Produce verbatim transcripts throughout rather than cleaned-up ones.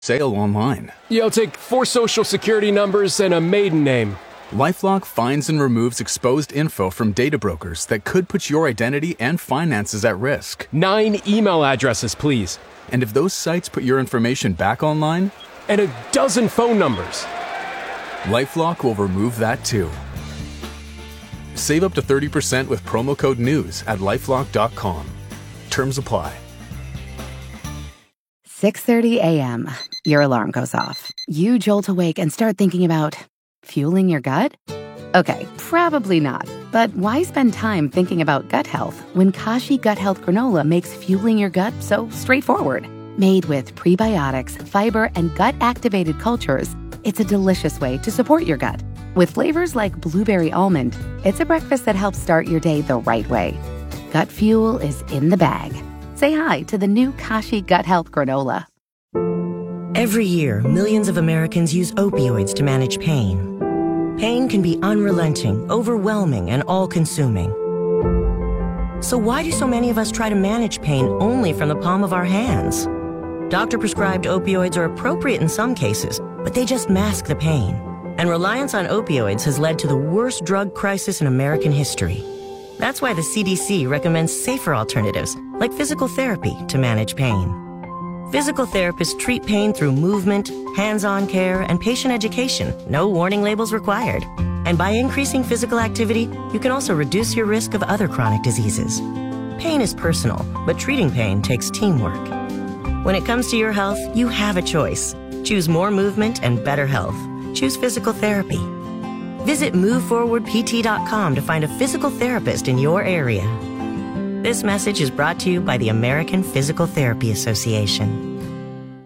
sale online. Yeah, I'll take four social security numbers and a maiden name. LifeLock finds and removes exposed info from data brokers that could put your identity and finances at risk. Nine email addresses, please. And if those sites put your information back online? And a dozen phone numbers. LifeLock will remove that too. Save up to thirty percent with promo code NEWS at lifelock dot com. Terms apply. six thirty a.m. Your alarm goes off. You jolt awake and start thinking about fueling your gut? Okay, probably not. But why spend time thinking about gut health when Kashi Gut Health Granola makes fueling your gut so straightforward? Made with prebiotics, fiber, and gut-activated cultures, it's a delicious way to support your gut. With flavors like blueberry almond, it's a breakfast that helps start your day the right way. Gut fuel is in the bag. Say hi to the new Kashi Gut Health Granola. Every year, millions of Americans use opioids to manage pain. Pain can be unrelenting, overwhelming, and all-consuming. So why do so many of us try to manage pain only from the palm of our hands? Doctor-prescribed opioids are appropriate in some cases, but they just mask the pain. And reliance on opioids has led to the worst drug crisis in American history. That's why the C D C recommends safer alternatives, like physical therapy, to manage pain. Physical therapists treat pain through movement, hands-on care, and patient education. No warning labels required. And by increasing physical activity, you can also reduce your risk of other chronic diseases. Pain is personal, but treating pain takes teamwork. When it comes to your health, you have a choice. Choose more movement and better health. Choose physical therapy. Visit move forward p t dot com to find a physical therapist in your area. This message is brought to you by the American Physical Therapy Association.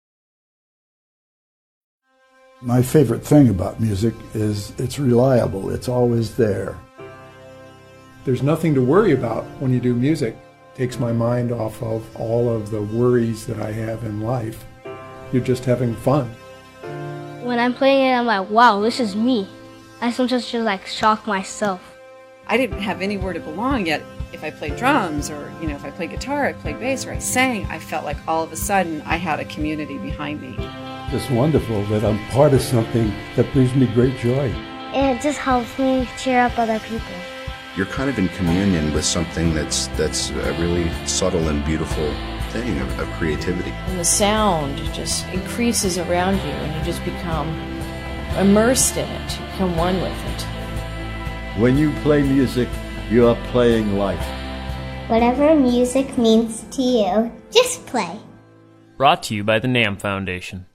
My favorite thing about music is it's reliable. It's always there. There's nothing to worry about when you do music. It takes my mind off of all of the worries that I have in life. You're just having fun. When I'm playing it, I'm like, wow, this is me. I sometimes just like shock myself. I didn't have anywhere to belong yet. If I played drums or, you know, if I played guitar, I played bass, or I sang, I felt like all of a sudden I had a community behind me. It's wonderful that I'm part of something that brings me great joy. And it just helps me cheer up other people. You're kind of in communion with something that's that's a really subtle and beautiful thing of, of creativity. And the sound just increases around you and you just become immersed in it. You become one with it. When you play music, you are playing life. Whatever music means to you, just play. Brought to you by the NAMM Foundation.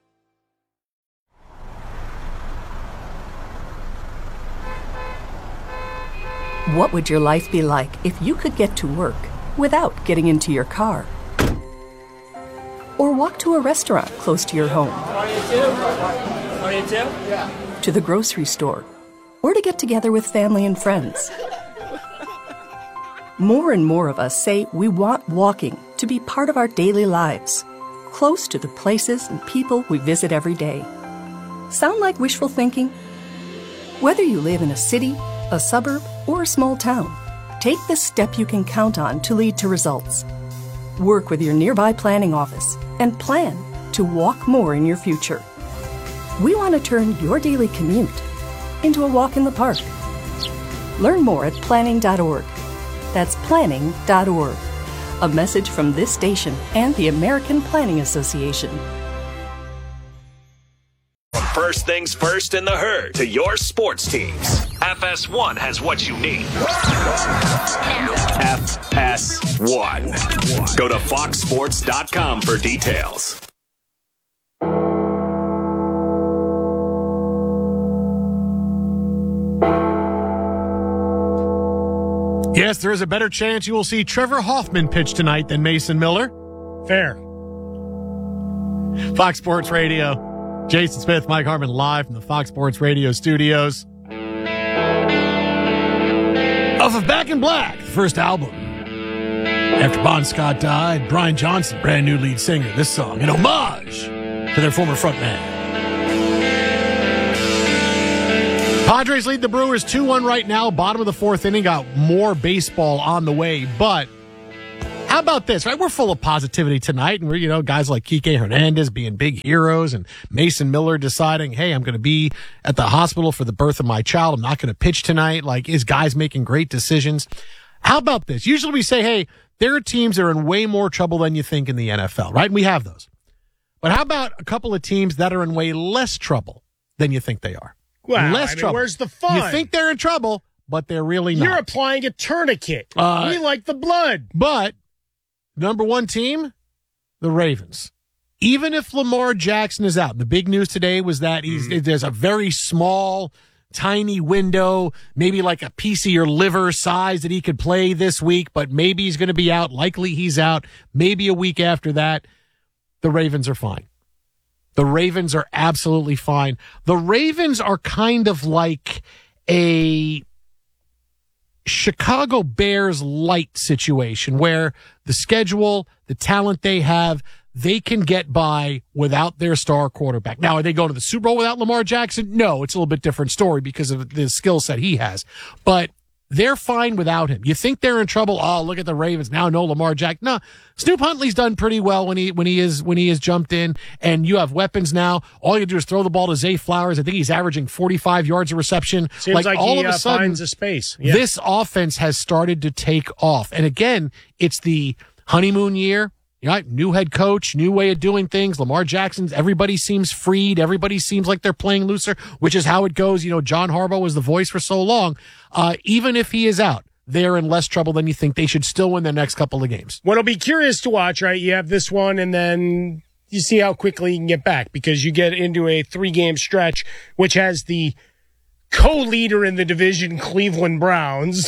What would your life be like if you could get to work without getting into your car? Or walk to a restaurant close to your home? twenty-two? twenty-two? Yeah. To the grocery store? Or to get together with family and friends? More and more of us say we want walking to be part of our daily lives, close to the places and people we visit every day. Sound like wishful thinking? Whether you live in a city, a suburb, or a small town, take the step you can count on to lead to results. Work with your nearby planning office and plan to walk more in your future. We want to turn your daily commute into a walk in the park. Learn more at planning dot org. That's planning dot org. A message from this station and the American Planning Association. From first things first in the herd to your sports teams, F S one has what you need. F S one. Go to fox sports dot com for details. Yes, there is a better chance you will see Trevor Hoffman pitch tonight than Mason Miller. Fair. Fox Sports Radio. Jason Smith, Mike Harmon live from the Fox Sports Radio studios. Off of Back in Black, the first album. After Bon Scott died, Brian Johnson, brand new lead singer, this song, an homage to their former frontman. Padres lead the Brewers two one right now. Bottom of the fourth inning. Got more baseball on the way. But How about this, right? We're full of positivity tonight, and we're, you know, guys like Kike Hernandez being big heroes, and Mason Miller deciding, hey, I'm going to be at the hospital for the birth of my child. I'm not going to pitch tonight. Like, is guys making great decisions? How about this? Usually we say, hey, there are teams that are in way more trouble than you think in the N F L, right? And we have those. But how about a couple of teams that are in way less trouble than you think they are? Well, less I mean, trouble. Where's the fun? You think they're in trouble, but they're really not. You're applying a tourniquet. Uh, we like the blood. But number one team, the Ravens. Even if Lamar Jackson is out, the big news today was that he's mm. there's a very small, tiny window, maybe like a piece of your liver size that he could play this week, but maybe he's going to be out. Likely he's out. Maybe a week after that. The Ravens are fine. The Ravens are absolutely fine. The Ravens are kind of like a Chicago Bears light situation where the schedule, the talent they have, they can get by without their star quarterback. Now, are they going to the Super Bowl without Lamar Jackson? No, it's a little bit different story because of the skill set he has. But they're fine without him. You think they're in trouble? Oh, look at the Ravens now. No Lamar Jackson. No, Snoop Huntley's done pretty well when he when he is when he is jumped in, and you have weapons now. All you do is throw the ball to Zay Flowers. I think he's averaging forty-five yards a reception. Seems like, like all he, of a sudden, uh, finds a space. Yeah. This offense has started to take off, and again, it's the honeymoon year. You know, new head coach, new way of doing things. Lamar Jackson's, everybody seems freed. Everybody seems like they're playing looser, which is how it goes. You know, John Harbaugh was the voice for so long. Uh, even if he is out, they're in less trouble than you think. They should still win their next couple of games. What'll be curious to watch, right? You have this one, and then you see how quickly you can get back because you get into a three-game stretch, which has the co-leader in the division, Cleveland Browns.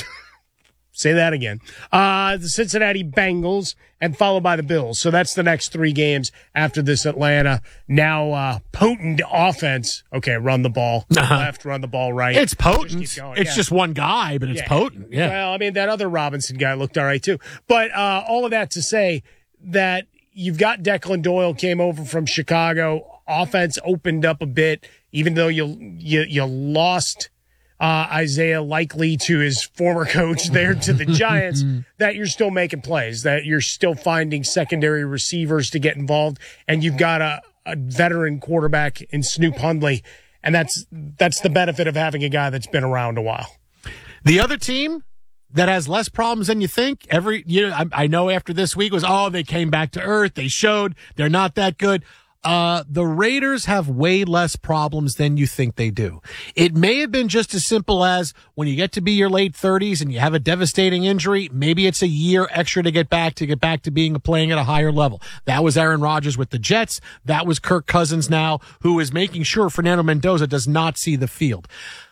Say that again. Uh, the Cincinnati Bengals, and followed by the Bills. So that's the next three games after this Atlanta now uh, potent offense. Okay, run the ball uh-huh. left, run the ball right. It's potent. Just it's yeah. just one guy, but it's yeah. potent. Yeah. Well, I mean, that other Robinson guy looked all right too. But uh, all of that to say that you've got Declan Doyle came over from Chicago. Offense opened up a bit, even though you you, you lost Uh, Isaiah Likely to his former coach there to the Giants, that you're still making plays, that you're still finding secondary receivers to get involved, and you've got a, a veteran quarterback in Snoop Hundley, and that's that's the benefit of having a guy that's been around a while. The other team that has less problems than you think, every you know, I, I know after this week was, oh, they came back to earth, they showed they're not that good. Uh, the Raiders have way less problems than you think they do. It may have been just as simple as when you get to be your late thirties and you have a devastating injury, maybe it's a year extra to get back, to get back to being playing at a higher level. That was Aaron Rodgers with the Jets. That was Kirk Cousins now, who is making sure Fernando Mendoza does not see the field.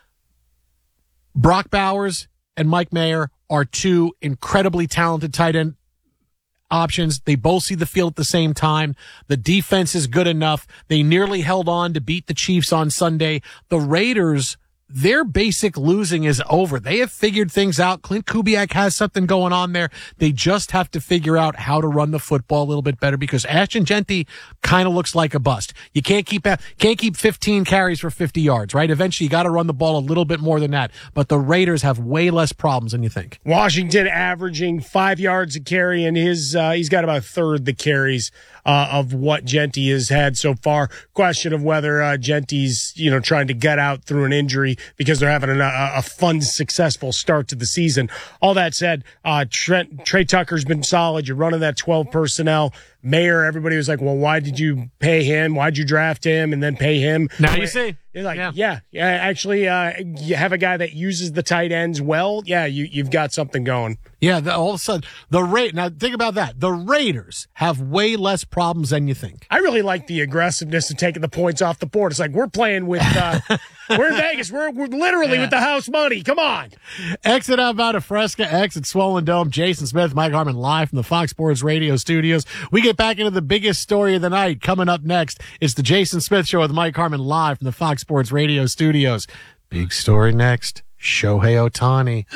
Brock Bowers and Mike Mayer are two incredibly talented tight end options. They both see the field at the same time. The defense is good enough. They nearly held on to beat the Chiefs on Sunday. The Raiders, their basic losing is over. They have figured things out. Clint Kubiak has something going on there. They just have to figure out how to run the football a little bit better because Ashton Jeanty kind of looks like a bust. You can't keep can't keep fifteen carries for fifty yards, right? Eventually, you got to run the ball a little bit more than that. But the Raiders have way less problems than you think. Washington averaging five yards a carry, and his uh, he's got about a third the carries uh, of what Jeanty has had so far. Question of whether uh, Jeanty's you know trying to gut out through an injury because they're having a, a fun, successful start to the season. All that said, uh, Trent, Trey Tucker's been solid. You're running that twelve personnel. Mayer, everybody was like, well, why did you pay him? Why'd you draft him and then pay him? Now you see. You're like, yeah, yeah, yeah actually, uh, you have a guy that uses the tight ends well. Yeah, you, you've got something going. Yeah, the, all of a sudden, the Ra- now think about that. The Raiders have way less problems than you think. I really like the aggressiveness of taking the points off the board. It's like, we're playing with, uh, we're in Vegas. We're, we're literally yeah. with the house money. Come on. Exit out about a Fresca, exit Swollen Dome. Jason Smith, Mike Harmon live from the Fox Sports Radio studios. We get back into the biggest story of the night. Coming up next, it's the Jason Smith Show with Mike Harmon live from the Fox Sports Radio studios. Big story next. Shohei Ohtani.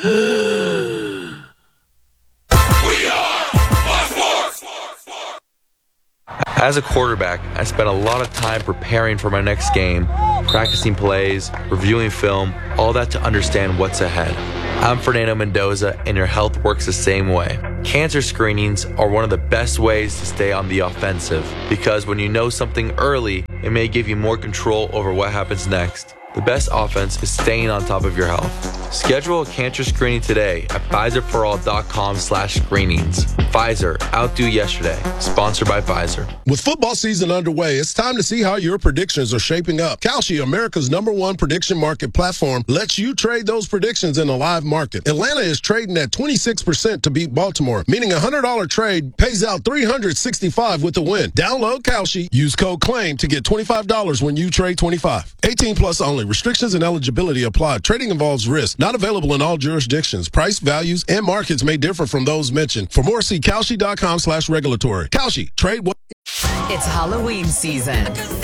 As a quarterback, I spent a lot of time preparing for my next game, practicing plays, reviewing film, all that to understand what's ahead. I'm Fernando Mendoza, and your health works the same way. Cancer screenings are one of the best ways to stay on the offensive because when you know something early, it may give you more control over what happens next. The best offense is staying on top of your health. Schedule a cancer screening today at Pfizer For All dot com slash screenings. Pfizer, outdo yesterday. Sponsored by Pfizer. With football season underway, it's time to see how your predictions are shaping up. Kalshi, America's number one prediction market platform, lets you trade those predictions in a live market. Atlanta is trading at twenty-six percent to beat Baltimore, meaning a one hundred dollars trade pays out three hundred sixty-five dollars with the win. Download Kalshi. Use code CLAIM to get twenty-five dollars when you trade twenty-five. eighteen plus only. Restrictions and eligibility apply. Trading involves risk. Not available in all jurisdictions. Price, values, and markets may differ from those mentioned. For more, see Kalshi dot com slash regulatory. Kalshi. Trade what... It's Halloween season.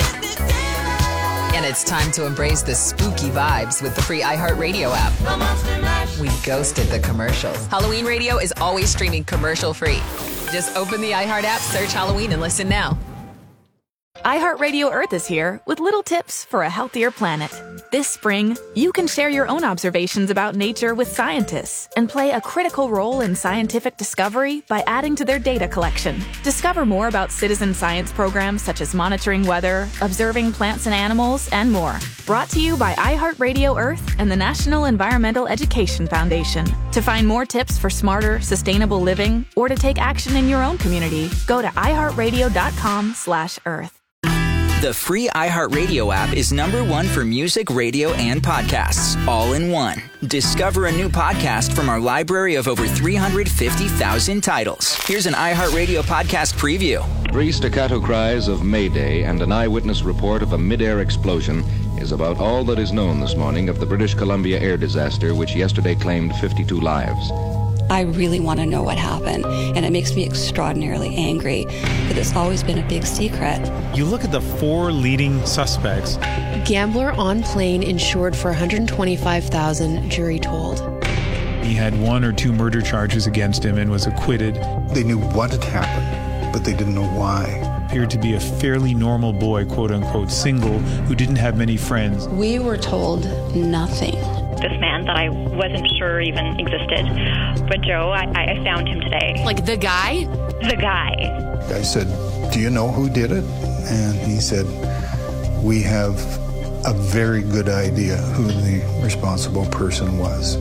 And it's time to embrace the spooky vibes with the free iHeartRadio app. We ghosted the commercials. Halloween radio is always streaming commercial free. Just open the iHeart app, search Halloween, and listen now. iHeartRadio Earth is here with little tips for a healthier planet. This spring, you can share your own observations about nature with scientists and play a critical role in scientific discovery by adding to their data collection. Discover more about citizen science programs such as monitoring weather, observing plants and animals, and more. Brought to you by iHeartRadio Earth and the National Environmental Education Foundation. To find more tips for smarter, sustainable living or to take action in your own community, go to iHeartRadio dot com slash earth. The free iHeartRadio app is number one for music, radio, and podcasts, all in one. Discover a new podcast from our library of over three hundred fifty thousand titles. Here's an iHeartRadio podcast preview. Three staccato cries of Mayday and an eyewitness report of a mid-air explosion is about all that is known this morning of the British Columbia air disaster, which yesterday claimed fifty-two lives. I really want to know what happened, and it makes me extraordinarily angry that it's always been a big secret. You look at the four leading suspects. Gambler on plane insured for one hundred twenty-five thousand dollars, jury told. He had one or two murder charges against him and was acquitted. They knew what had happened, but they didn't know why. Appeared to be a fairly normal boy, quote-unquote, single, who didn't have many friends. We were told nothing. This man that I wasn't sure even existed. But Joe, I, I found him today. Like the guy? The guy. I said, do you know who did it? And he said, we have a very good idea who the responsible person was.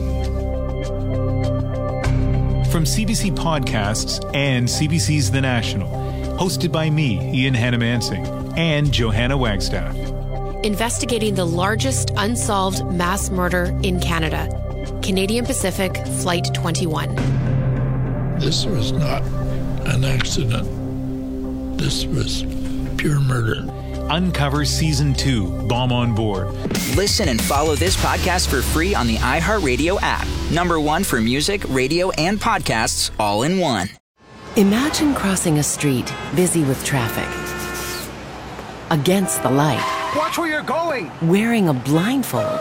From C B C Podcasts and C B C's The National, hosted by me, Ian Hannamansing, and Johanna Wagstaff. Investigating the largest unsolved mass murder in Canada. Canadian Pacific Flight twenty-one. This was not an accident. This was pure murder. Uncover Season two, Bomb on Board. Listen and follow this podcast for free on the iHeartRadio app. Number one for music, radio, and podcasts, all in one. Imagine crossing a street busy with traffic. Against the light. Watch where you're going! Wearing a blindfold.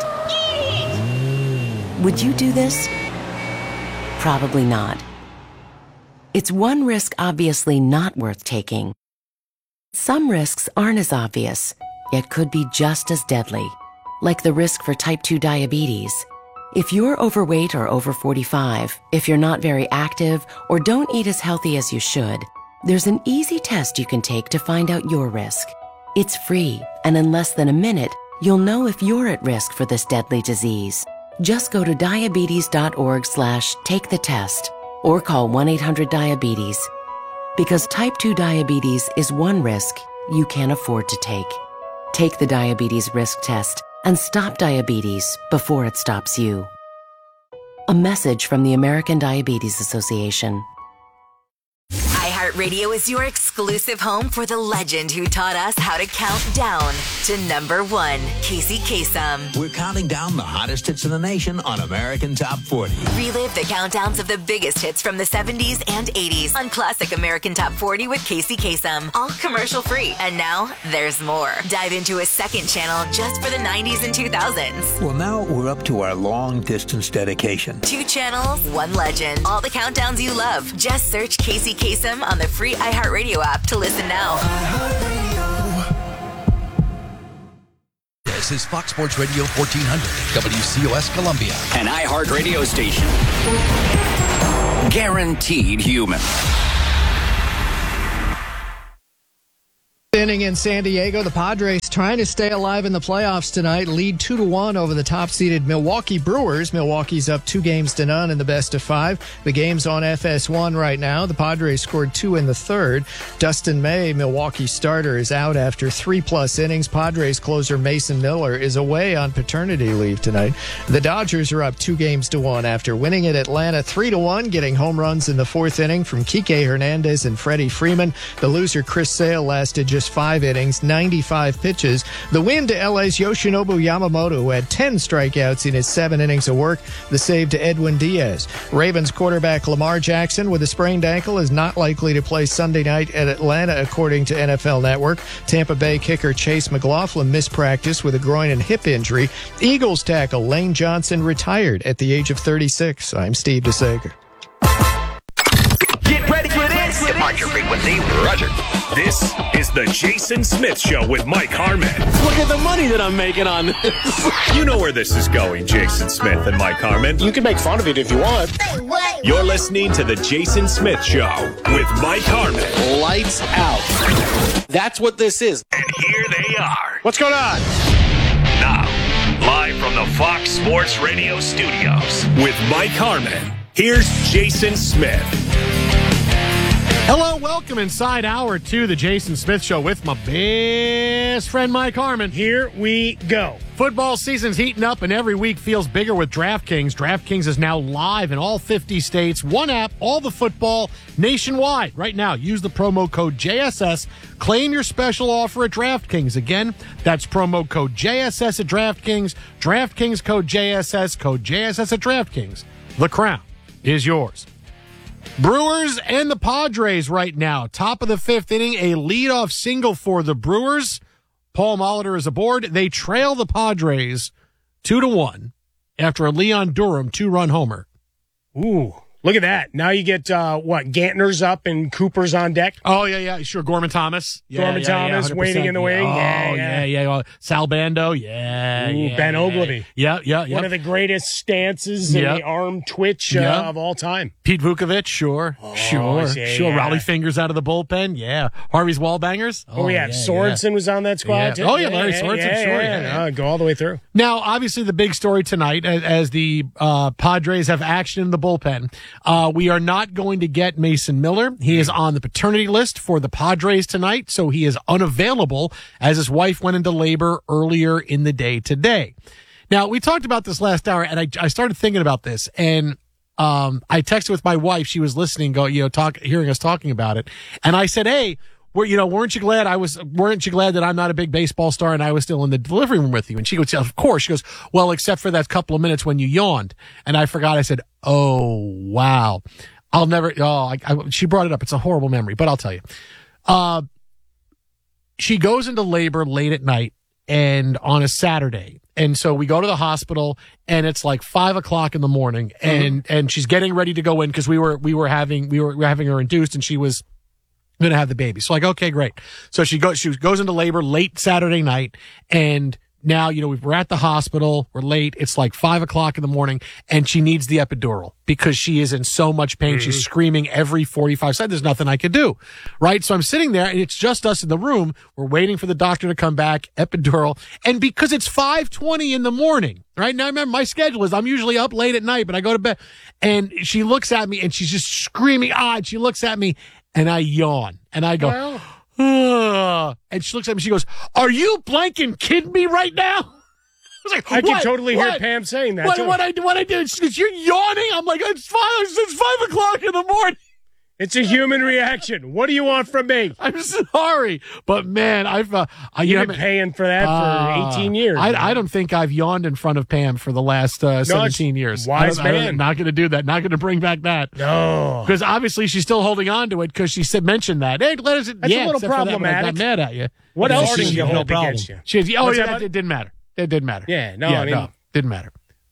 Would you do this? Probably not. It's one risk obviously not worth taking. Some risks aren't as obvious, yet could be just as deadly, like the risk for type two diabetes. If you're overweight or over forty-five, if you're not very active, or don't eat as healthy as you should, there's an easy test you can take to find out your risk. It's free, and in less than a minute, you'll know if you're at risk for this deadly disease. Just go to diabetes.org slash take the test or call one eight hundred diabetes. Because type two diabetes is one risk you can't afford to take. Take the diabetes risk test and stop diabetes before it stops you. A message from the American Diabetes Association. iHeartRadio is your exclusive home for the legend who taught us how to count down to number one, Casey Kasem. We're counting down the hottest hits in the nation on American Top forty. Relive the countdowns of the biggest hits from the seventies and eighties on Classic American Top forty with Casey Kasem. All commercial free. And now there's more. Dive into a second channel just for the nineties and two thousands. Well, now we're up to our long distance dedication. Two channels, one legend. All the countdowns you love. Just search Casey Kasem on the free iHeartRadio app to listen now. This is Fox Sports Radio fourteen hundred, W C O S Columbia, an iHeartRadio station. Guaranteed human. Inning in San Diego, the Padres trying to stay alive in the playoffs tonight, lead two to one over the top-seeded Milwaukee Brewers. Milwaukee's up two games to none in the best of five. The game's on F S one right now. The Padres scored two in the third. Dustin May, Milwaukee starter, is out after three-plus innings. Padres closer Mason Miller is away on paternity leave tonight. The Dodgers are up two games to one after winning at Atlanta three to one, getting home runs in the fourth inning from Kike Hernandez and Freddie Freeman. The loser Chris Sale lasted just five innings, ninety-five pitches. The win to L A's Yoshinobu Yamamoto, who had ten strikeouts in his seven innings of work. The save to Edwin Diaz. Ravens quarterback Lamar Jackson with a sprained ankle is not likely to play Sunday night at Atlanta, according to N F L Network. Tampa Bay kicker Chase McLaughlin missed practice with a groin and hip injury. Eagles tackle Lane Johnson retired at the age of thirty-six. I'm Steve DeSager. Get ready for this. Departure frequency, Roger. This is the Jason Smith Show with Mike Harmon. Look at the money that I'm making on this. You know where this is going, Jason Smith and Mike Harmon. You can make fun of it if you want. You're listening to the Jason Smith Show with Mike Harmon. Lights out. That's what this is. And here they are. What's going on? Now, live from the Fox Sports Radio studios with Mike Harmon, here's Jason Smith. Hello, welcome inside hour two, the Jason Smith Show with my best friend Mike Harmon. Here we go. Football season's heating up and every week feels bigger with DraftKings. DraftKings is now live in all fifty states. One app, all the football nationwide. Right now, use the promo code J S S. Claim your special offer at DraftKings. Again, that's promo code J S S at DraftKings. DraftKings code J S S, code J S S at DraftKings. The crown is yours. Brewers and the Padres right now. Top of the fifth inning, a leadoff single for the Brewers. Paul Molitor is aboard. They trail the Padres two to one after a Leon Durham two-run homer. Ooh, look at that. Now you get, uh, what, Gantner's up and Cooper's on deck? Oh, yeah, yeah, sure. Gorman Thomas. Yeah, Gorman yeah, Thomas yeah, waiting in the wing. Oh, yeah, yeah, yeah. yeah. Sal Bando. Yeah, Ooh, yeah. Ben Oglivie. Yeah, yeah, yeah. One of the greatest stances Yep. in the arm twitch uh, Yep. of all time. Pete Vukovich, sure. Oh, sure. yeah, sure. yeah. Rowley Fingers out of the bullpen. Yeah. Harvey's Wallbangers. Oh, yeah. yeah, Sorensen yeah. was on that squad, Yeah. too. Oh, yeah, Larry Sorensen, yeah, sure, Yeah, yeah. Uh, go all the way through. Now, obviously, the big story tonight, as, as the uh, Padres have action in the bullpen, uh, we are not going to get Mason Miller. He is on the paternity list for the Padres tonight, so he is unavailable as his wife went into labor earlier in the day today. Now, we talked about this last hour, and I, I started thinking about this, and um, I texted with my wife. She was listening, go, you know, talk, hearing us talking about it, and I said, "Hey, Were, you know, weren't you glad I was, weren't you glad that I'm not a big baseball star and I was still in the delivery room with you?" And she goes, "Of course." She goes, "Well, except for that couple of minutes when you yawned." And I forgot. I said, "Oh, wow. I'll never, oh, I, I, she brought it up. It's a horrible memory, but I'll tell you. Uh, she goes into labor late at night and on a Saturday. And so we go to the hospital and it's like five o'clock in the morning and, mm-hmm. and she's getting ready to go in because we were, we were having, we were, we were having her induced and she was going to have the baby. So like, okay, great. So she goes, she goes into labor late Saturday night. And now, you know, we're at the hospital. We're late. It's like five o'clock in the morning and she needs the epidural because she is in so much pain. Mm-hmm. She's screaming every forty-five seconds. There's nothing I can do. Right. So I'm sitting there and it's just us in the room. We're waiting for the doctor to come back, epidural. And because it's five twenty in the morning, right now, remember my schedule is I'm usually up late at night, but I go to bed and she looks at me and she's just screaming. Ah, and she looks at me and I yawn and I go, well. Uh, and she looks at me. She goes, "Are you blanking kidding me right now?" I was like, I what? can totally what? hear Pam saying that. What, too. what I what I did? She goes, "You're yawning." I'm like, "It's five. It's five o'clock in the morning." It's a human reaction. What do you want from me? I'm sorry, but man, I've uh, I, you've you been know, paying for that uh, for eighteen years. I, I don't think I've yawned in front of Pam for the last uh, seventeen years. Wise I man. I'm not going to do that. Not going to bring back that. No, because obviously she's still holding on to it because she said mentioned that. Hey, let us. That's yeah, a little problematic. That, I got mad at you. What yeah, else did she, you hold no against you? She, oh What's yeah, that? it didn't matter. It didn't matter. Yeah, no, yeah, I mean, no, didn't matter.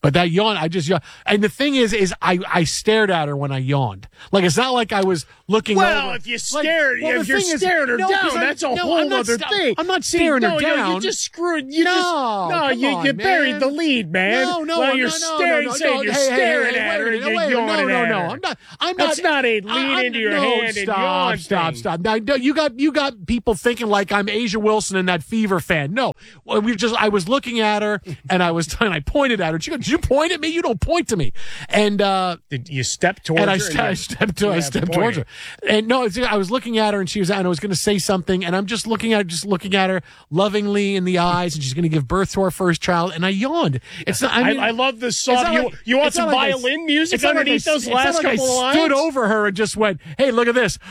But that yawn, I just yawned. And the thing is, is I, I stared at her when I yawned. Like, it's not like I was looking well, over. if you stare, like, well, if you're staring is, her no, down, that's a no, whole other st- thing. I'm not See, staring no, her down. No, you just screwed. You no, just, no, you, on, you buried man. the lead, man. No, no, well, no, you're no, staring, no, no, saying no, you're hey, staring hey, at hey, her wait a and minute, you're wait a minute, yawning no, at no, her. no. I'm not. I'm not. That's not a lean I'm, into your no, hand stop, and yawn stop, thing. stop. Now, no, you got you got people thinking like I'm Asia Wilson and that Fever fan. No, well, we just I was looking at her and I was and I pointed at her. She goes, "Did you point at me? You don't point to me." And uh, did you step towards and her? I, st- I stepped to, yeah, I stepped towards her. And no, it's, I was looking at her and she was, and I was going to say something, and I'm just looking at, just looking at her lovingly in the eyes, and she's going to give birth to our first child, and I yawned. It's not. I, mean, I, I love the song. You, like, you want some like violin I, music underneath like I, those last like couple I of stood lines? over her and just went, "Hey, look at this."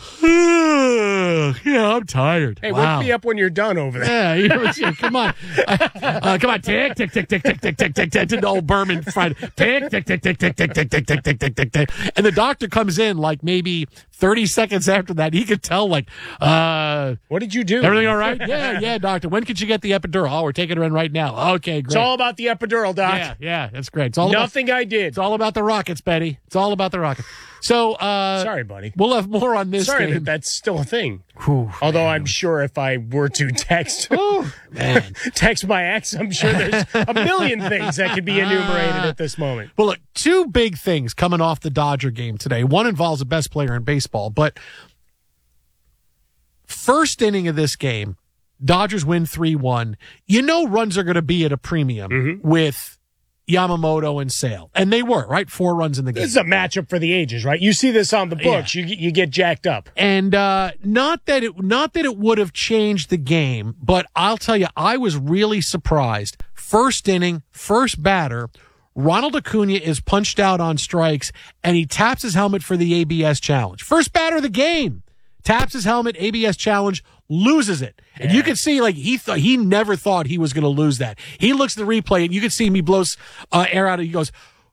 Yeah, I'm tired. Hey, wow. wake me up when you're done over there. Yeah, you know, yeah, come on, uh, uh, come on, tick, tick, tick, tick, tick, tick, tick, tick, tick, the old Berman fried, tick, tick, tick, tick, tick, tick, tick, tick, tick, tick, tick, tick, tick, and the doctor comes in like maybe thirty seconds after that. He could tell, like, uh, what did you do? Everything all right? Yeah, yeah, doctor. When could you get the epidural? Oh, we're taking her in right now. Okay, great. It's all about the epidural, doc. Yeah, yeah, that's great. It's all nothing about, I did. It's all about the rockets, Betty. It's all about the rockets. So, uh, sorry, buddy. We'll have more on this. Sorry game. that that's still a thing. Whew, Although man. I'm sure if I were to text, oh, man. text my ex, I'm sure there's a million things that could be enumerated at this moment. Well, look, two big things coming off the Dodger game today. One involves the best player in baseball, but first inning of this game, Dodgers win three one. You know runs are going to be at a premium mm-hmm. with Yamamoto and Sale. And they were, right? Four runs in the game. This is a matchup for the ages, right? You see this on the books, yeah. you you get jacked up. And uh, not that it not that it would have changed the game, but I'll tell you, I was really surprised. First inning, first batter, Ronald Acuna is punched out on strikes, and he taps his helmet for the A B S challenge. First batter of the game. Taps his helmet, A B S challenge, loses it. And yeah. you can see, like, he thought, he never thought he was going to lose that. He looks at the replay, and you can see him, he blows uh, air out of it. He goes,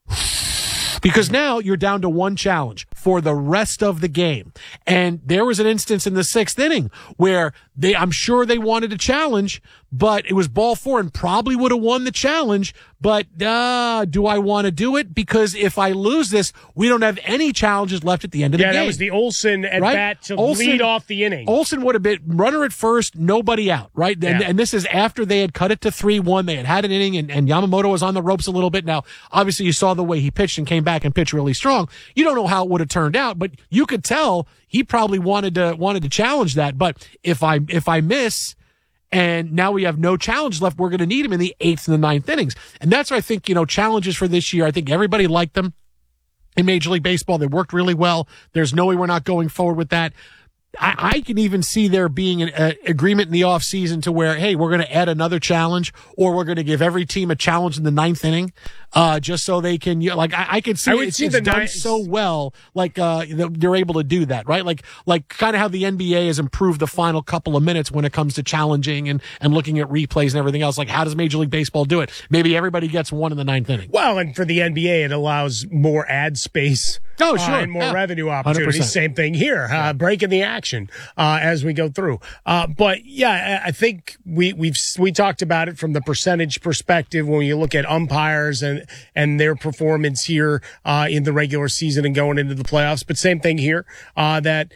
because now you're down to one challenge for the rest of the game. And there was an instance in the sixth inning where they, I'm sure they wanted a challenge, but it was ball four and probably would have won the challenge. But, uh, do I want to do it? Because if I lose this, we don't have any challenges left at the end of yeah, the game. Yeah, that was the Olsen at right? bat to Olsen, lead off the inning. Olsen would have been runner at first, nobody out, right? And, yeah. and this is after they had cut it to three one. They had had an inning, and, and Yamamoto was on the ropes a little bit. Now, obviously, you saw the way he pitched and came back and pitched really strong. You don't know how it would have turned out, but you could tell he probably wanted to wanted to challenge that. But if I if I miss, and now we have no challenge left, we're going to need him in the eighth and the ninth innings. And that's what I think, you know, challenges for this year. I think everybody liked them in Major League Baseball. They worked really well. There's no way we're not going forward with that. I, I can even see there being an uh, agreement in the offseason to where, hey, we're going to add another challenge, or we're going to give every team a challenge in the ninth inning, uh, just so they can, you know, like, I, I can see, I would it's, see it's the done ni- so well, like, uh, they're able to do that, right? Like, like kind of how the N B A has improved the final couple of minutes when it comes to challenging and, and looking at replays and everything else. Like, how does Major League Baseball do it? Maybe everybody gets one in the ninth inning. Well, and for the N B A, it allows more ad space. Oh, sure. Uh, and more yeah. revenue opportunities. one hundred percent. Same thing here, uh, breaking the action uh, as we go through. Uh, but yeah, I think we we've we talked about it from the percentage perspective when you look at umpires and and their performance here uh, in the regular season and going into the playoffs. But same thing here, uh, that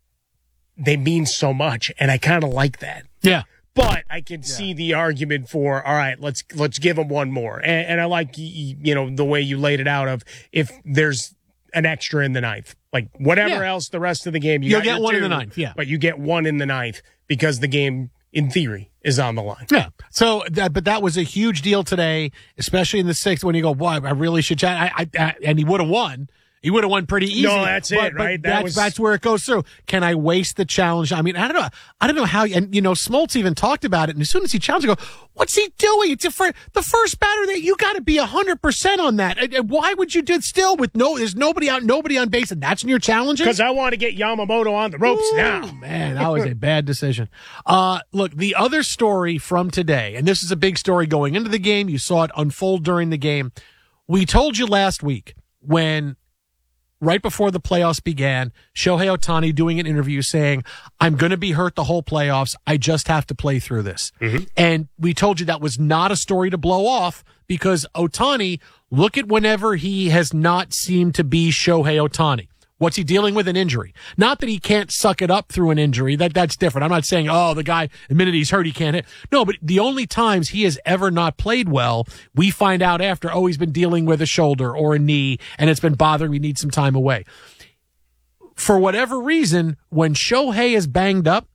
they mean so much, and I kind of like that. Yeah. But I can yeah. see the argument for, all right, let's let's give them one more. And, and I like you know the way you laid it out of if there's an extra in the ninth. Like, whatever yeah. else the rest of the game, you You'll got get your one two, in the ninth, yeah. But you get one in the ninth because the game, in theory, is on the line. Yeah. So, that, but that was a huge deal today, especially in the sixth when you go, boy, I really should chat. I, I, I, and he would have won. He would have won pretty easy. No, that's but, it, right? But That that's, was... that's where it goes through. Can I waste the challenge? I mean, I don't know. I don't know how, and you know, Smoltz even talked about it. And as soon as he challenged, I go, what's he doing? It's a fir- the first batter that you got to be a hundred percent on that. And, and why would you do it still with no, there's nobody out, nobody on base, and that's in your challenges? Because I want to get Yamamoto on the ropes Ooh, now. Man, that was a bad decision. Uh, look, the other story from today, and this is a big story going into the game. You saw it unfold during the game. We told you last week when right before the playoffs began, Shohei Ohtani doing an interview saying, I'm going to be hurt the whole playoffs. I just have to play through this. Mm-hmm. And we told you that was not a story to blow off because Ohtani, look at whenever he has not seemed to be Shohei Ohtani. What's he dealing with? An injury. Not that he can't suck it up through an injury. That that's different. I'm not saying, oh, the guy, the minute he's hurt, he can't hit. No, but the only times he has ever not played well, we find out after, oh, he's been dealing with a shoulder or a knee, and it's been bothering me, needs some time away. For whatever reason, when Shohei is banged up,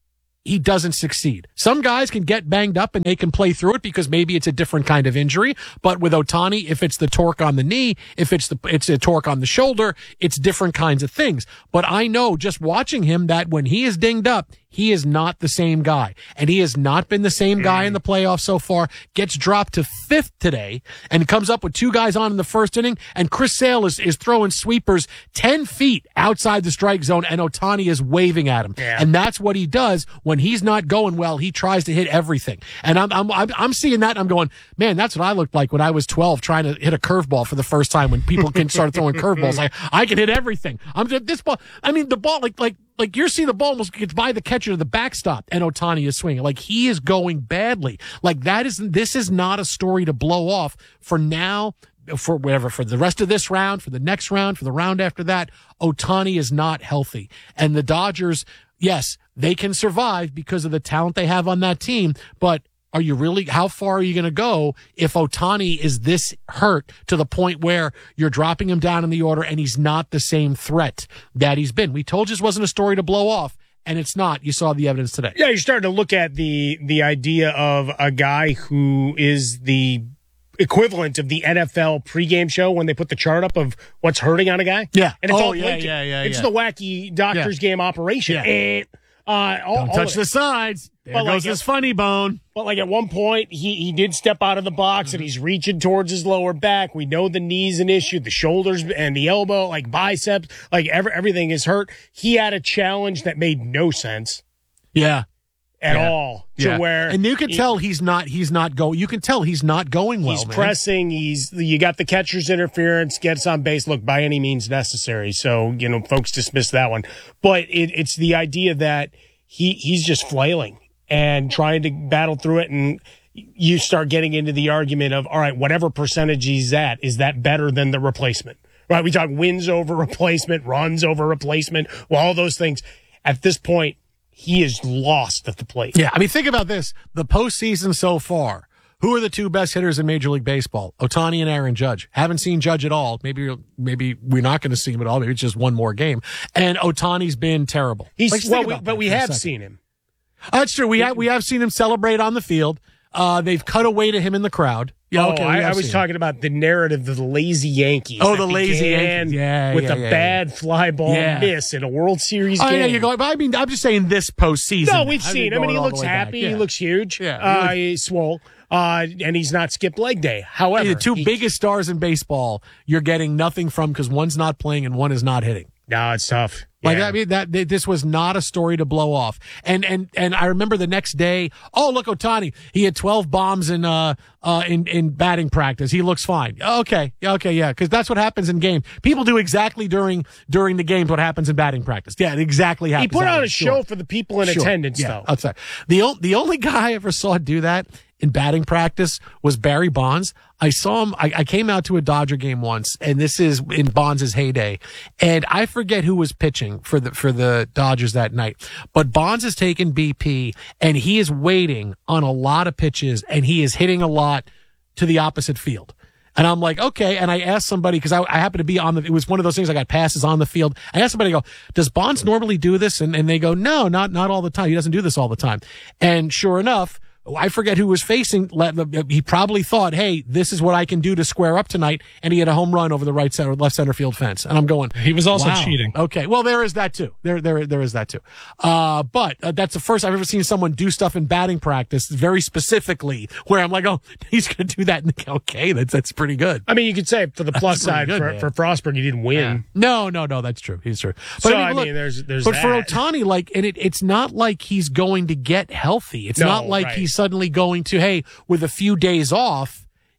he doesn't succeed. Some guys can get banged up and they can play through it because maybe it's a different kind of injury. But with Ohtani, if it's the torque on the knee, if it's the it's a torque on the shoulder, it's different kinds of things. But I know just watching him that when he is dinged up, he is not the same guy. And he has not been the same guy in the playoffs so far. Gets dropped to fifth today and comes up with two guys on in the first inning. And Chris Sale is, is throwing sweepers ten feet outside the strike zone and Ohtani is waving at him. Yeah. And that's what he does when he's not going well. He tries to hit everything. And I'm, I'm, I'm, I'm seeing that and I'm going, man, that's what I looked like when I was twelve trying to hit a curveball for the first time when people can start throwing curveballs. Like, I can hit everything. I'm this ball. I mean, the ball, like, like, Like you're seeing the ball almost gets by the catcher to the backstop and Ohtani is swinging. Like he is going badly. Like that is, this is not a story to blow off for now, for whatever, for the rest of this round, for the next round, for the round after that. Ohtani is not healthy. And the Dodgers, yes, they can survive because of the talent they have on that team, but are you really, how far are you going to go if Ohtani is this hurt to the point where you're dropping him down in the order and he's not the same threat that he's been? We told you this wasn't a story to blow off, and it's not. You saw the evidence today. Yeah, you're starting to look at the the idea of a guy who is the equivalent of the N F L pregame show when they put the chart up of what's hurting on a guy. Yeah. And it's oh, all yeah, blinking. yeah, yeah, It's yeah. the wacky doctor's Yeah. game operation. Yeah. And, uh, all, Don't all touch of the it. sides. There But goes like his it- funny bone. But like at one point, he, he did step out of the box Mm-hmm. and he's reaching towards his lower back. We know the knee's an issue, the shoulders and the elbow, like biceps, like every, everything is hurt. He had a challenge that made no sense Yeah. at Yeah. all to Yeah. where. And you can he- tell he's not, he's not going, you can tell he's not going well, He's man. pressing. He's you got the catcher's interference. Gets on base. Look, by any means necessary. So you know, folks dismiss that one. But it, it's the idea that he he's just flailing and trying to battle through it. And you start getting into the argument of, all right, whatever percentage he's at, is that better than the replacement? Right? We talk wins over replacement, runs over replacement. Well, all those things. At this point, he is lost at the plate. Yeah, I mean, think about this. The postseason so far, who are the two best hitters in Major League Baseball? Ohtani and Aaron Judge. Haven't seen Judge at all. Maybe maybe we're not going to see him at all. Maybe it's just one more game. And Ohtani's been terrible. He's Like, think well, we, about but that we for a have second. seen him. Oh, that's true. We have, we have seen him celebrate on the field. Uh, they've cut away to him in the crowd. Yeah, oh, okay, we I, have I was seen talking him. about the narrative of the lazy Yankees. Oh, that the lazy began Yankees. Yeah, with yeah, a yeah, bad fly ball Yeah. miss in a World Series Oh, game. yeah, you're going, but I mean, I'm just saying this postseason. no, we've I seen mean, him, and going he all the looks way back. happy. Yeah. He looks huge. Yeah, he uh, looks- he's swole, uh, and he's not skipped leg day. However, the two he- biggest stars in baseball, you're getting nothing from because one's not playing and one is not hitting. No, it's tough. Like Yeah. I mean that th- this was not a story to blow off. And and and I remember the next day, oh look, Ohtani, he had twelve bombs in uh uh in in batting practice. He looks fine. Okay, okay, yeah, because that's what happens in games. People do exactly during during the games what happens in batting practice. Yeah, it exactly he happens. put that on way, a sure. show for the people in Sure. attendance, Yeah, though. outside. The o- the only guy I ever saw do that in batting practice was Barry Bonds. I saw him. I, I came out to a Dodger game once, and this is in Bonds' heyday. And I forget who was pitching for the for the Dodgers that night. But Bonds has taken B P, and he is waiting on a lot of pitches, and he is hitting a lot to the opposite field. And I'm like, okay. And I asked somebody, because I, I happened to be on the, it was one of those things I got passes on the field. I asked somebody, I go, does Bonds normally do this? And, and they go, no, not, not all the time. He doesn't do this all the time. And sure enough, I forget who was facing. He probably thought, hey, this is what I can do to square up tonight. And he had a home run over the right center, left center field fence. And I'm going, He was also wow. cheating. Okay. Well, there is that too. There, there, there is that too. Uh, but uh, that's the first I've ever seen someone do stuff in batting practice very specifically where I'm like, oh, he's going to do that. Okay. That's, that's pretty good. I mean, you could say for the plus That's pretty side good, for, man. for Frostberg, he didn't win. No, no, no, that's true. He's true. But So, I mean, I look, mean, there's- there's but for that. Ohtani, like, and it, it's not like he's going to get healthy. It's No, not like right. he's suddenly going to, hey, with a few days off,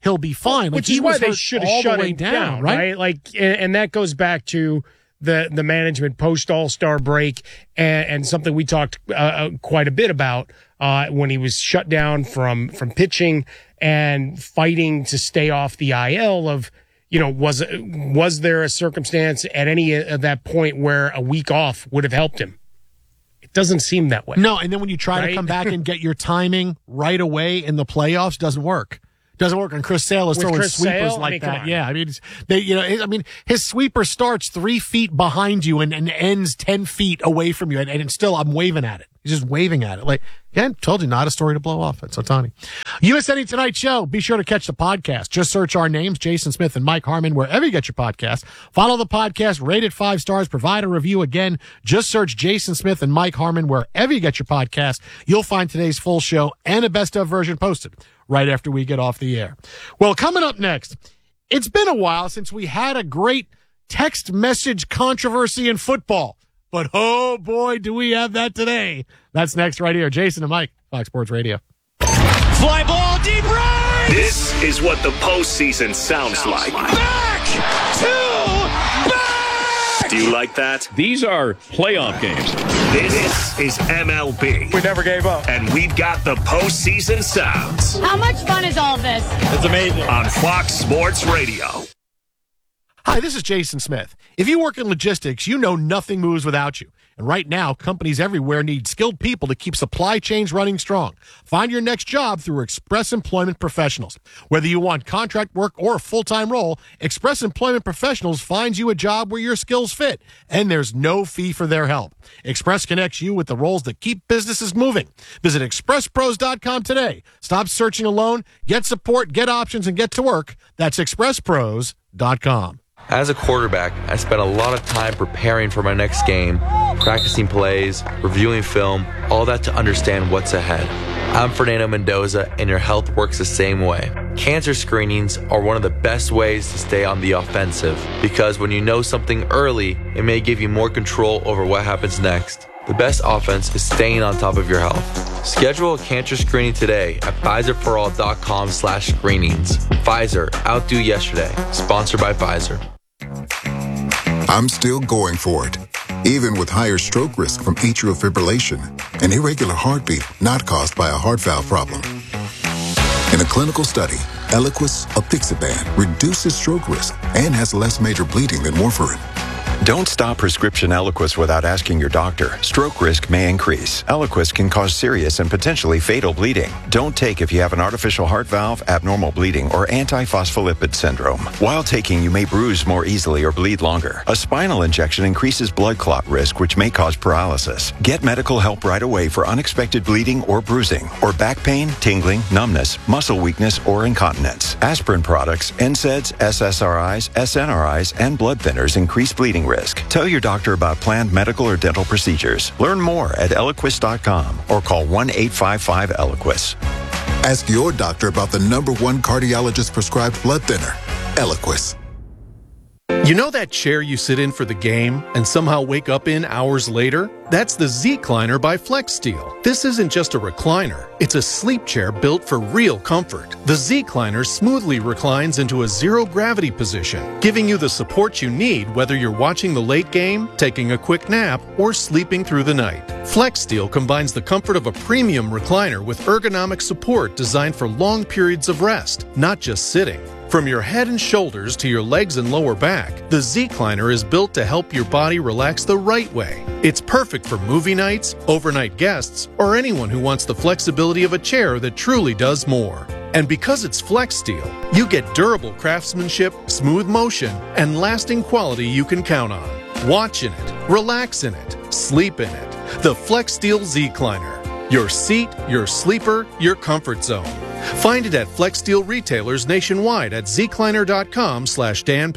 he'll be fine. Like, Which he is why was they hurt should all have the shut way him down, down, right? right? Like, and, and that goes back to the the management post All Star break, and, and something we talked uh, quite a bit about uh, when he was shut down from from pitching and fighting to stay off the I L. Of, you know, was was there a circumstance at any of that point where a week off would have helped him? It doesn't seem that way. No, and then when you try right? to come back and get your timing right away in the playoffs, doesn't work. Doesn't work. And Chris Sale is With throwing Chris sweepers Sale? like I mean, come that. on. Yeah, I mean, it's- they, you know, I mean, his sweeper starts three feet behind you and, and ends ten feet away from you, and, and it's still, I'm waving at it. He's just waving at it. Like, again, told you, not a story to blow off. It's Ohtani. U S A Tonight Show. Be sure to catch the podcast. Just search our names, Jason Smith and Mike Harmon, wherever you get your podcast. Follow the podcast, rate it five stars, provide a review. Again, just search Jason Smith and Mike Harmon wherever you get your podcast. You'll find today's full show and a best of version posted right after we get off the air. Well, coming up next, it's been a while since we had a great text message controversy in football. But oh boy, do we have that today. That's next right here. Jason and Mike, Fox Sports Radio. Fly ball deep right. This is what the postseason sounds, sounds like. like. Back to back. Do you like that? These are playoff games. This is M L B. We never gave up. And we've got the postseason sounds. How much fun is all this? It's amazing. On Fox Sports Radio. Hi, this is Jason Smith. If you work in logistics, you know nothing moves without you. And right now, companies everywhere need skilled people to keep supply chains running strong. Find your next job through Express Employment Professionals. Whether you want contract work or a full-time role, Express Employment Professionals finds you a job where your skills fit, and there's no fee for their help. Express connects you with the roles that keep businesses moving. Visit express pros dot com today. Stop searching alone. Get support, get options, and get to work. That's express pros dot com. As a quarterback, I spent a lot of time preparing for my next game, practicing plays, reviewing film, all that to understand what's ahead. I'm Fernando Mendoza, and your health works the same way. Cancer screenings are one of the best ways to stay on the offensive, because when you know something early, it may give you more control over what happens next. The best offense is staying on top of your health. Schedule a cancer screening today at Pfizer for all dot com slash screenings. Pfizer, outdo yesterday. Sponsored by Pfizer. I'm still going for it, even with higher stroke risk from atrial fibrillation, an irregular heartbeat not caused by a heart valve problem. In a clinical study, Eliquis apixaban reduces stroke risk and has less major bleeding than warfarin. Don't stop prescription Eliquis without asking your doctor. Stroke risk may increase. Eliquis can cause serious and potentially fatal bleeding. Don't take if you have an artificial heart valve, abnormal bleeding, or antiphospholipid syndrome. While taking, you may bruise more easily or bleed longer. A spinal injection increases blood clot risk, which may cause paralysis. Get medical help right away for unexpected bleeding or bruising, or back pain, tingling, numbness, muscle weakness, or incontinence. Aspirin products, N SAIDs, S S R Is, S N R Is, and blood thinners increase bleeding risk. Tell your doctor about planned medical or dental procedures. Learn more at Eliquis dot com or call one eight five five Eliquis. Ask your doctor about the number one cardiologist prescribed blood thinner, Eliquis. You know that chair you sit in for the game and somehow wake up in hours later? That's the Z-Cliner by FlexSteel. This isn't just a recliner. It's a sleep chair built for real comfort. The Z-Cliner smoothly reclines into a zero-gravity position, giving you the support you need whether you're watching the late game, taking a quick nap, or sleeping through the night. FlexSteel combines the comfort of a premium recliner with ergonomic support designed for long periods of rest, not just sitting. From your head and shoulders to your legs and lower back, the Z-Cliner is built to help your body relax the right way. It's perfect for movie nights, overnight guests, or anyone who wants the flexibility of a chair that truly does more. And because it's FlexSteel, you get durable craftsmanship, smooth motion, and lasting quality you can count on. Watch in it, relax in it, sleep in it. The FlexSteel Z-Cliner. Your seat, your sleeper, your comfort zone. Find it at FlexSteel retailers nationwide at zcliner dot com slash Dan.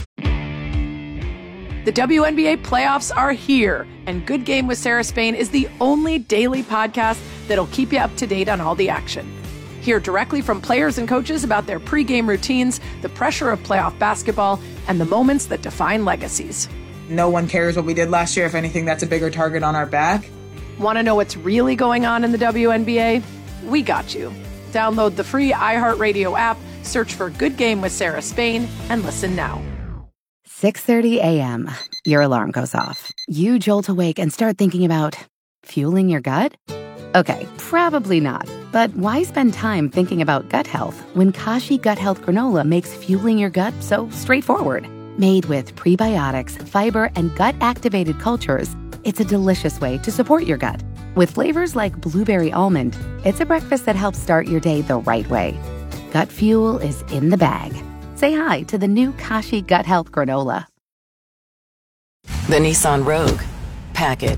The W N B A playoffs are here, and Good Game with Sarah Spain is the only daily podcast that'll keep you up to date on all the action. Hear directly from players and coaches about their pregame routines, the pressure of playoff basketball, and the moments that define legacies. No one cares what we did last year. If anything, that's a bigger target on our back. Want to know what's really going on in the W N B A? We got you. Download the free iHeartRadio app, Search for Good Game with Sarah Spain and listen now. six thirty a.m. Your alarm goes off. You jolt awake and start thinking about fueling your gut? Okay, probably not. But why spend time thinking about gut health when Kashi Gut Health Granola makes fueling your gut so straightforward? Made with prebiotics, fiber, and gut-activated cultures, it's a delicious way to support your gut. With flavors like blueberry almond, it's a breakfast that helps start your day the right way. Gut fuel is in the bag. Say hi to the new Kashi Gut Health Granola. The Nissan Rogue. Pack it.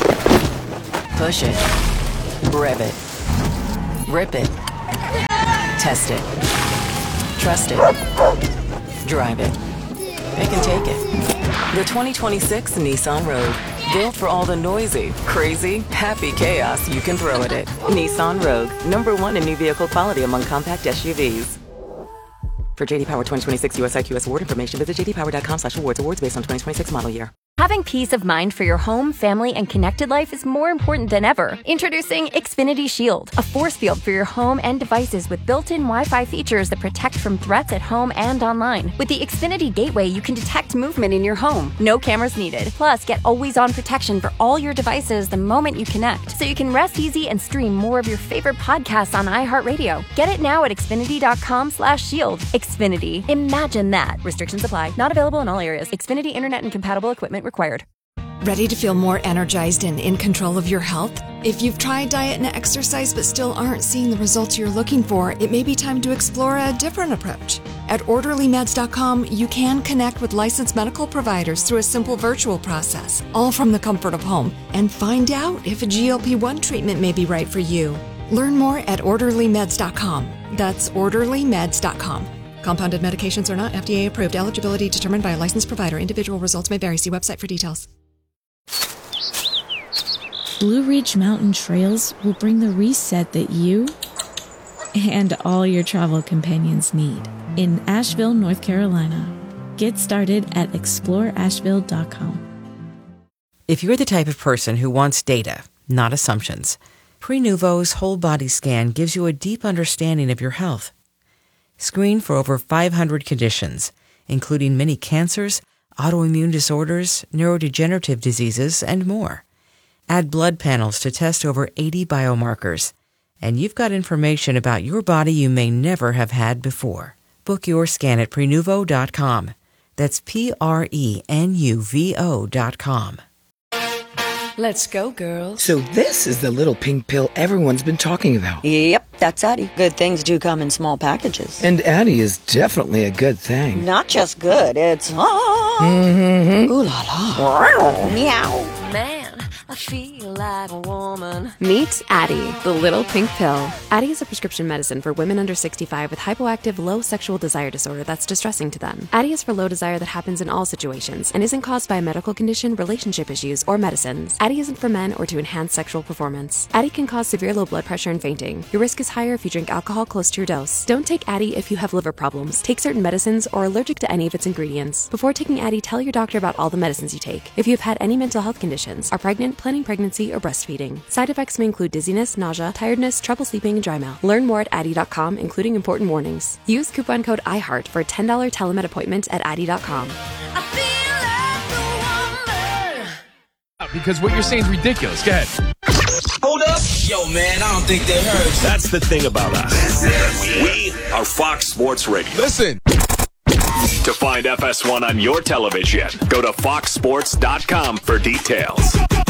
Push it. Rev it. Rip it. Test it. Trust it. Drive it. It can take it. The twenty twenty-six Nissan Rogue. Built for all the noisy, crazy, happy chaos you can throw at it. Nissan Rogue. Number one in new vehicle quality among compact S U Vs. For J D Power twenty twenty-six U S I Q S award information, visit j d power dot com slash awards. Awards based on twenty twenty-six model year. Having peace of mind for your home, family, and connected life is more important than ever. Introducing Xfinity Shield, a force field for your home and devices with built-in Wi-Fi features that protect from threats at home and online. With the Xfinity Gateway, you can detect movement in your home. No cameras needed. Plus, get always-on protection for all your devices the moment you connect, so you can rest easy and stream more of your favorite podcasts on iHeartRadio. Get it now at xfinity dot com slash shield. Xfinity. Imagine that. Restrictions apply. Not available in all areas. Xfinity Internet and compatible equipment required. Ready to feel more energized and in control of your health? If you've tried diet and exercise but still aren't seeing the results you're looking for, it may be time to explore a different approach. At orderly meds dot com, you can connect with licensed medical providers through a simple virtual process, all from the comfort of home, and find out if a G L P one treatment may be right for you. Learn more at orderly meds dot com. That's orderly meds dot com. Compounded medications are not F D A approved. Eligibility determined by a licensed provider. Individual results may vary. See website for details. Blue Ridge Mountain Trails will bring the reset that you and all your travel companions need in Asheville, North Carolina. Get started at explore asheville dot com. If you're the type of person who wants data, not assumptions, Prenuvo's whole body scan gives you a deep understanding of your health. Screen for over five hundred conditions, including many cancers, autoimmune disorders, neurodegenerative diseases, and more. Add blood panels to test over eighty biomarkers, and you've got information about your body you may never have had before. Book your scan at prenuvo dot com. That's P R E N U V O dot com. Let's go, girls. So this is the little pink pill everyone's been talking about. Yep, that's Addie. Good things do come in small packages. And Addie is definitely a good thing. Not just good, it's... Ah, mm-hmm. Ooh la la. Meow. Man, I feel like a woman. Meet Addie, the little pink pill. Addie is a prescription medicine for women under sixty-five with hypoactive low sexual desire disorder that's distressing to them. Addie is for low desire that happens in all situations and isn't caused by a medical condition, relationship issues, or medicines. Addie isn't for men or to enhance sexual performance. Addie can cause severe low blood pressure and fainting. Your risk is higher if you drink alcohol close to your dose. Don't take Addie if you have liver problems, take certain medicines, or are allergic to any of its ingredients. Before taking Addie, tell your doctor about all the medicines you take. If you have had any mental health conditions, are pregnant, planning pregnancy, or breastfeeding. Side effects may include dizziness, nausea, tiredness, trouble sleeping, and dry mouth. Learn more at addie dot com, including important warnings. Use coupon code IHEART for a ten dollars telemed appointment at addie dot com. Because what you're saying is ridiculous. Go ahead. Hold up. Yo, man, I don't think they heard. That's the thing about us. We are Fox Sports Radio. Listen. To find F S one on your television, go to fox sports dot com for details.